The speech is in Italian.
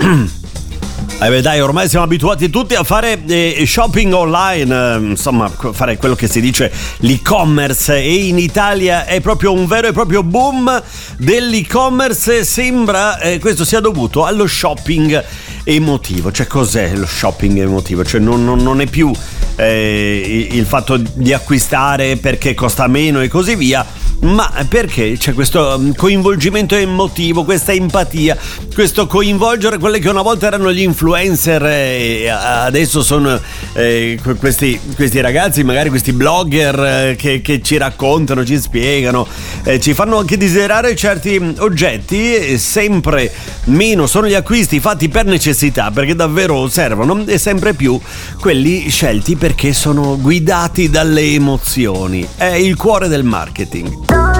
Beh dai, ormai siamo abituati tutti a fare shopping online, insomma fare quello che si dice l'e-commerce, e in Italia è proprio un vero e proprio boom dell'e-commerce. Sembra questo sia dovuto allo shopping emotivo. Cioè, cos'è lo shopping emotivo? Cioè non è più il fatto di acquistare perché costa meno e così via, ma perché c'è questo coinvolgimento emotivo, questa empatia, questo coinvolgere quelli che una volta erano gli influencer e adesso sono questi ragazzi, magari questi blogger che ci raccontano, ci spiegano, ci fanno anche desiderare certi oggetti. E sempre meno sono gli acquisti fatti per necessità, perché davvero servono, e sempre più quelli scelti perché sono guidati dalle emozioni. È il cuore del marketing.